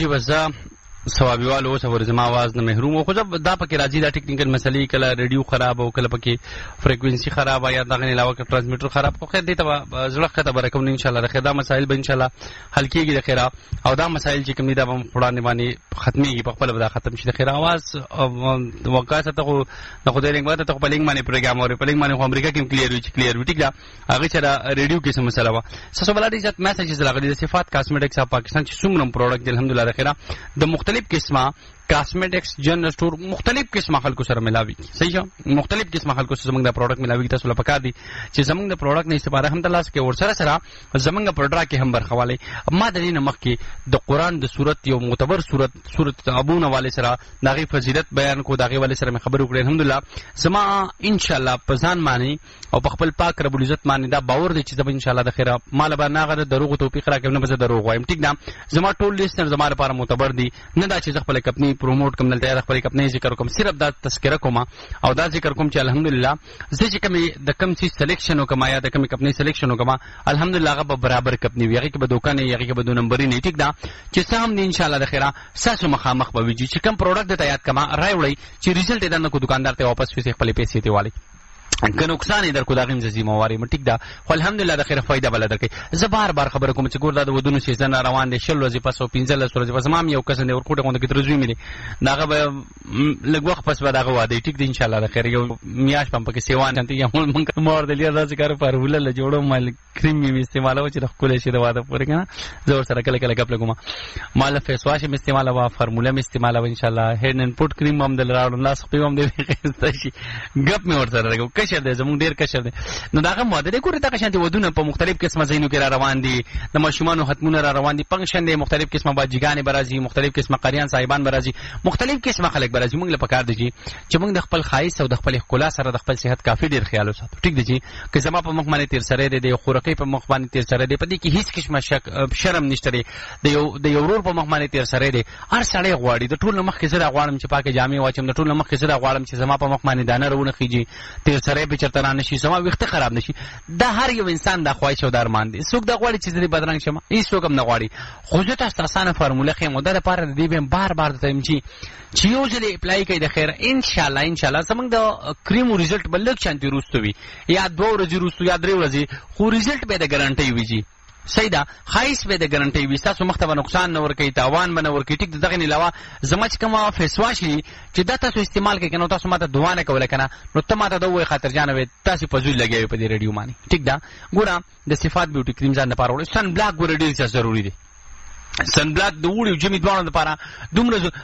جی وزا ثوابیوالو اوس ور زما आवाज نه محروم او خو دا پکې راځي دا ټیکنیکل مسلې کله ریډیو خراب او کله پکې فریکوئنسي خراب یا دغه نه علاوه ټرانسمیټر خراب خو خیر دې ته زړه خطه برکم ان شاء الله د خدا مسائل به ان شاء الله حل کیږي د خیره او دا مسائل چې کوم دي دا به وړاندې باندې ختميږي په خپل ودا ختم شي د خیره आवाज وقایته ته د خدای رنګ باندې ته په لینک باندې پروګرام او په لینک باندې امریکا کې کلیئر وي ټیک دا هغه چې ریډیو کې څه مسله وا سسو بلادي ذات میسجز راغلي د صفات کاسمیټکس اف پاکستان چې څومره پروډکټ الحمدلله د خیره د مختلف قسمه کاسمیټکس جنرال سٹور مختلف قسمه خلکو سره ملاوي صحیح شو مختلف قسمه خلکو سره زمونږ د پروډکټ ملاوي تاسو لپاره پکار دي چې زمونږ د پروډکټ نه استفاده هم د لاس کې ور سره سره زمونږ پروډکټ کې هم برخواله ما د دې مخ کې د قران د سورت یو معتبر سورت ابو نواله سره دغه فضیلت بیان کو دغه والے سره خبرو کړې الحمدلله زما ان شاء الله پزان معنی او په خپل پاک رب العزت معنی دا باور دي چې زما ان شاء الله د خیره مال به نه غره دروغ توفیق راکړي نه به دروغ وایم ټیک دا زما ټول لیسنر زما لپاره معتبر دي نه دا چې خپل کمپنی پروموټ کوم دلته خپل کمپنی ذکر کوم صرف دا تذکرہ کوم او دا ذکر کوم چې الحمدلله زه چې کوم د کم سی سلیکشن وکم یا د کوم کمپنی سلیکشن وکم الحمدلله هغه برابر کمپنی ویږي کې به دوکان یې کې به دو نمبر نه ټیک دا چې سم دي ان شاء الله د خیره ساسو مخامخ به ویږي چې کوم پروډکټ د تیار کما راي وړي چې ریزلټ دې نه کو دکاندار ته واپس پیسې خپل پیسې ته والی که نقصان در کو داغیم ذمہواری م ټیک دا خو الحمدلله د خیر فائدہ بل درکې زه بار خبر کوم چې ګور دا د ودونو سیزن روان دي شل ورځې پس او 15 ورځې پس ما یو کس نه ورکوټه غونډه کې ترځوي ملي داغه لږ وخت پس به داغه واده ټیک دی ان شاء الله د خیر یو میاش پم پکې سیوان انت یا مونږ مور د لیر راځي کار پر ولل جوړو مال کریم می استعمالو چې د خپل شي د واده پورې کنه زور سره کله کله غپ لګوم مال فیس واش می استعمالو وا فرموله می استعمالو ان شاء الله هډ ان پټ کریم هم دل راوړل لاس په هم دې خسته شي غپ می ور سره راګو کشر دې زمون ډیر کشر دې نو داغه ماده دې ګوره دا شانتي ودونه په مختلف قسمه زینو کې را روان دي د مشمانو ختمونه را روان دي پنګشن دې مختلف قسمه باجګان برازي مختلف قسمه قریان صاحبان برازي مختلف قسمه خلک برازي موږ له پکار دي چې موږ د خپل خایس او د خپل خلا سره د خپل صحت کافي ډیر خیال وساتو ټیک دي چې زما په مخ باندې تیر سره دې خورقې په مخ باندې تیر سره دې په دې کې هیڅ قسمه شک شرم نشته د یو ورور په مخ باندې تیر سره دې هر سړی غواړي د ټول مخ کې زړه غواړم چې پاکه جامې واچم د ټول مخ کې زړه غواړم چې زما په مخ باندې دانه رونه خيږي تیر سره به چرته نه شي زما وخت خراب نشي دا هر یو انسان د خواهش او د ارمان دي څوک د غواړي چې زړه بدرنګ شمه هیڅ څوک هم نه غواړي خو زه تاسو اسانه فرموله خې مو د لپاره دې به بار ته چې یو ځل اپلای کړئ د خیر ان شاء الله زمونږ د کریم ریزلټ بلک شانتي روستوي یا 2 ورځې روستو یا 3 ورځې خو ریزلټ به د ګارانټي ویږي سیدا خایس به د ګارانټي وي تاسو مختبه نقصان نه ور کوي تاوان به نه ور کوي ټیک دغه نه علاوه زما چې کومه فیس واش چې دا تاسو استعمال کوي کنه تاسو ماته دعا نه کوله کنه نو ته ماته دوه خاطر جانه وي تاسو په زوی لګیوي په دې ریډیو باندې ټیک دا ګوره د صفات بیوټي کریم ځان لپاره وړي سن بلاک ګوره ډیر ضروري دي سن بلاک د وړي جمی دوانو لپاره دومره